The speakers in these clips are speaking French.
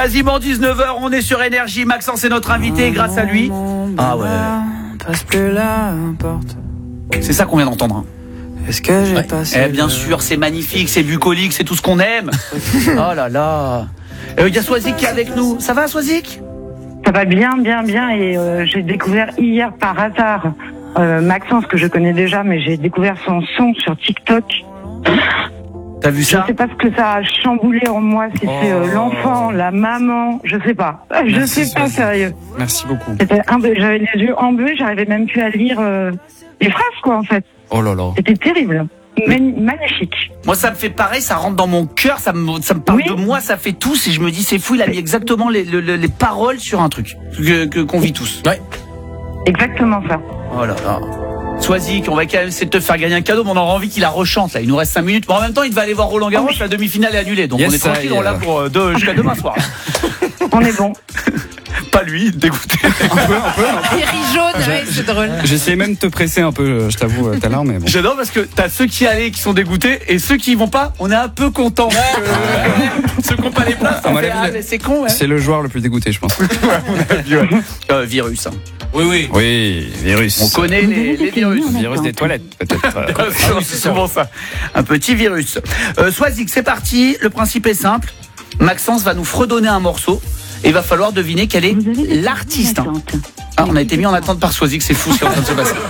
Quasiment 19h, on est sur Énergie. Maxence est notre invité grâce à lui. Ah ouais. Passe plus là, importe. C'est ça qu'on vient d'entendre. Hein. Est-ce que j'ai passé bien sûr, c'est magnifique, c'est bucolique, c'est tout ce qu'on aime. Oh là là. Il y a Swazik qui est avec nous. Ça va, Swazik ? Ça va bien. Et j'ai découvert hier par hasard Maxence, que je connais déjà, mais j'ai découvert son son sur TikTok. T'as vu ça ? Je sais pas ce que ça a chamboulé en moi, si c'est l'enfant, la maman, je sais pas. Je sais pas, sérieux. Merci beaucoup. J'avais les yeux embués, j'arrivais même plus à lire les phrases, quoi, en fait. Oh là là. C'était terrible. Magnifique. Moi, ça me fait pareil, ça rentre dans mon cœur, ça me parle de moi, ça fait tous, et je me dis, c'est fou, il a mis exactement les paroles sur un truc qu'on vit tous. Ouais. Exactement ça. Oh là là. Swazik, on va quand même essayer de te faire gagner un cadeau, mais on aura envie qu'il la rechante, là. Il nous reste 5 minutes. Mais en même temps, il va aller voir Roland Garros, la demi-finale est annulée. Donc on est tranquille, on l'a pour jusqu'à demain soir. On est bon. Pas lui, dégoûté. Un peu. Il rit jaune, ouais, c'est drôle. J'essayais même de te presser un peu, je t'avoue, tout à l'heure, mais bon. J'adore parce que t'as ceux qui allaient qui sont dégoûtés et ceux qui y vont pas, on est un peu contents. Ceux qui n'ont pas les places, on fait, mais c'est con. C'est le joueur le plus dégoûté, je pense. Virus. Hein. Oui, virus. On connaît les virus. Virus des toilettes, peut-être. C'est souvent ça. Un petit virus. Swazik, c'est parti. Le principe est simple. Maxence va nous fredonner un morceau et il va falloir deviner quel est l'artiste. Hein. Ah, on a été mis en attente par Swazik, c'est fou ce qui est en train de se passer.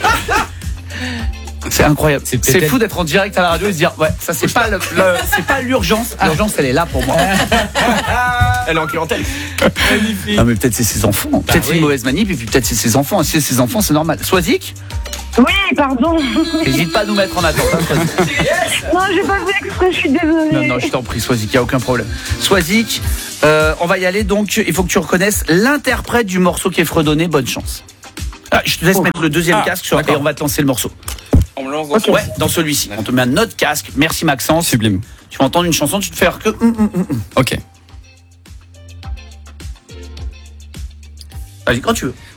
C'est incroyable. C'est fou d'être en direct à la radio et se dire ouais, ça c'est pas c'est pas l'urgence. L'urgence elle est là pour moi. Elle est en clientèle. Magnifique. Ah mais peut-être c'est ses enfants. Peut-être c'est une mauvaise manip et puis peut-être c'est ses enfants. Si c'est ses enfants, c'est normal. Swazik ? Oui, pardon. N'hésite pas à nous mettre en attente. Hein, Non, j'ai pas fait exprès, je suis désolée. Non, je t'en prie, Swazik, il n'y a aucun problème. Swazik, on va y aller, donc il faut que tu reconnaisses l'interprète du morceau qui est fredonné. Bonne chance. Ah, je te laisse mettre le deuxième casque et on va te lancer le morceau. On me lance dans Ouais, dans celui-ci. On te met un autre casque. Merci Maxence. Sublime. Tu vas entendre une chanson, tu te fais que... Ok. Vas-y, quand tu veux.